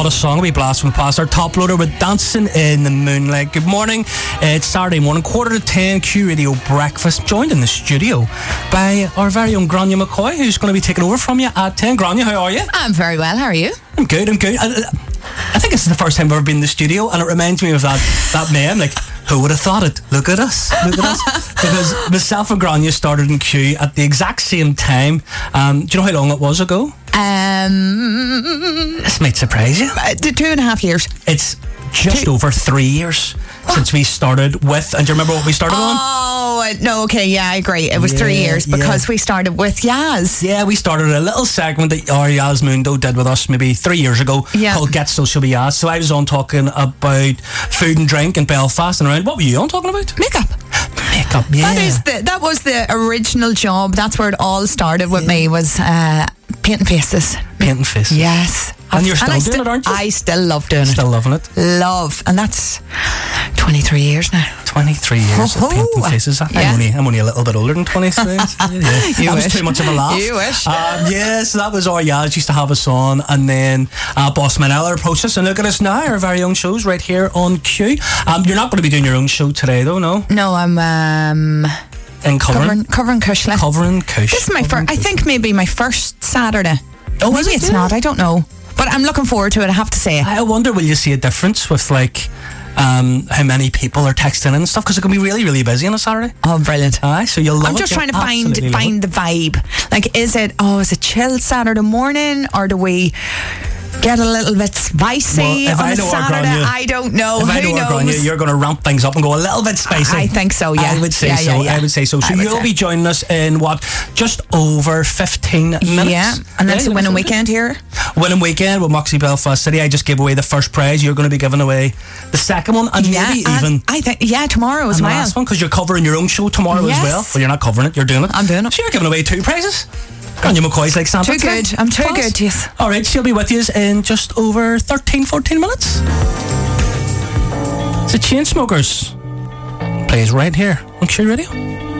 what a song. We blast from past our top loader with Dancing in the Moonlight. Good morning. It's Saturday morning, 9:45, Q Radio Breakfast, joined in the studio by our very own Grania McCoy, who's going to be taking over from you at 10. Grania, how are you? I'm very well. How are you? I'm good. I think this is the first time I've ever been in the studio, and it reminds me of that meme, like, who would have thought it? Look at us. Because myself and Grania started in Q at the exact same time. Do you know how long it was ago? This might surprise you. 2.5 years. It's just over 3 years since we started with, and do you remember what we started on? Oh, no, okay, yeah, I agree. It was 3 years because we started with Yaz. Yeah, we started a little segment that our Yaz Mundo did with us maybe 3 years ago called Get Social with Yaz. So I was on talking about food and drink in Belfast and around. What were you on talking about? Makeup, yeah. That was the original job. That's where it all started with me, was painting faces. Painting faces. Yes. And you're still doing it, aren't you? I still love doing it. Still loving it? Love. And that's 23 years now. 23 years of painting faces. I'm only a little bit older than 23. That was too much of a laugh. You wish. Yes, that was our Yaz used to have us on, and then Boss Manella approached us, and look at us now, our very own shows right here on Q. You're not going to be doing your own show today though, no? No, I'm in covering Cushla. Covering Cush. This is my first, I think maybe my first Saturday. Oh, maybe it's not, I don't know. But I'm looking forward to it, I have to say. I wonder, will you see a difference with like how many people are texting in and stuff, because it can be really, really busy on a Saturday. Oh, brilliant. So you'll love it. I'm just trying to find the vibe. Like, is it chill Saturday morning, or do we get a little bit spicy on a Saturday? I don't know. If I know Grania, you're going to ramp things up and go a little bit spicy. I think so, yeah. I would say so. I would say so. So you'll be joining us in just over 15 minutes. Yeah, and that's a winning weekend here. Winning weekend with Moxie Belfast City. I just gave away the first prize. You're going to be giving away the second one, and maybe even I think tomorrow as well. The last one, because you're covering your own show tomorrow as well. Well, you're not covering it, you're doing it. I'm doing it. So you're giving away 2 prizes. Grania McCoy's like Santa. Too good. I'm too good, yes. Alright, she'll be with you in just over 13-14 minutes. The Chainsmokers plays right here on Q Radio.